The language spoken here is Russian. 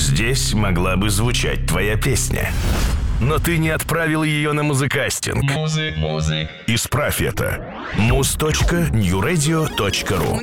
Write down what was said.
здесь могла бы звучать твоя песня. Но ты не отправил ее на музыкастинг. Исправь это. muz.newradio.ru